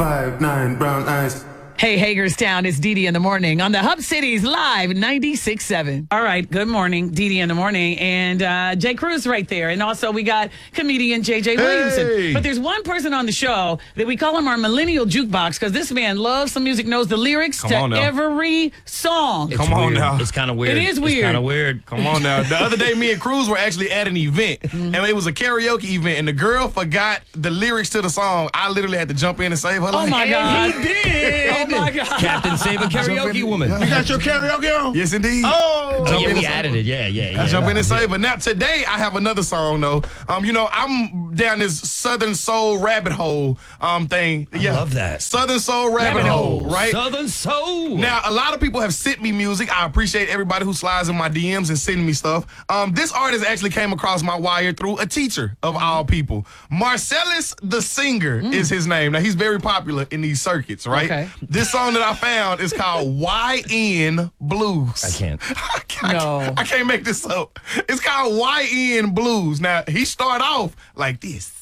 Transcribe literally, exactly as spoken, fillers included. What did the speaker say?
Five, nine, brown eyes. Hey, Hagerstown, it's Dee Dee in the morning on the Hub Cities Live ninety-six point seven. All right, good morning, Dee Dee in the morning. And uh, Jay Cruz right there. And also we got comedian J J Williamson. Hey. But there's one person on the show that we call him our millennial jukebox because this man loves some music, knows the lyrics Come to on now. every song. It's Come on weird. now. It's kind of weird. It is It's weird. kind of weird. Come on now. The other day, me and Cruz were actually at an event, and it was a karaoke event, and the girl forgot the lyrics to the song. I literally had to jump in and save her Oh, life. my God. He did. Oh, my God. Captain Save a Karaoke Woman. You got your karaoke on? Yes, indeed. Oh, Oh, Jump yeah, in we and added save- it. Yeah, yeah, yeah. I jump in and save. But now today I have another song though. Um, you know, I'm down this Southern Soul rabbit hole um thing. Yeah, love that. Southern Soul rabbit, hole, right? Southern Soul. Now, a lot of people have sent me music. I appreciate everybody who slides in my D Ms and sending me stuff. Um, this artist actually came across my wire through a teacher of all people. Marcellus the Singer is his name. Now, he's very popular in these circuits, right? Okay. This song that I found is called Y N Blues. I can't. I can't, No. I can't make this up. It's called Y N Blues. Now, he started off like this.